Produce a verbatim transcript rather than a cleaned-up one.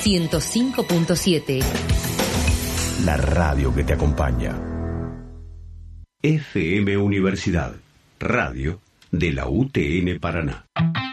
ciento cinco punto siete. La radio que te acompaña. F M Universidad, radio de la U T N Paraná.